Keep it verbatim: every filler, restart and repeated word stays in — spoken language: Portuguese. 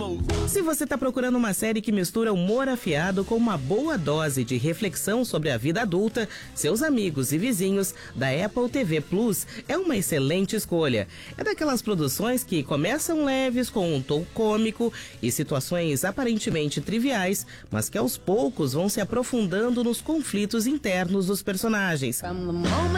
Se você está procurando uma série que mistura humor afiado com uma boa dose de reflexão sobre a vida adulta, seus amigos e vizinhos, da Apple T V Plus é uma excelente escolha. É daquelas produções que começam leves com um tom cômico e situações aparentemente triviais, mas que aos poucos vão se aprofundando nos conflitos internos dos personagens.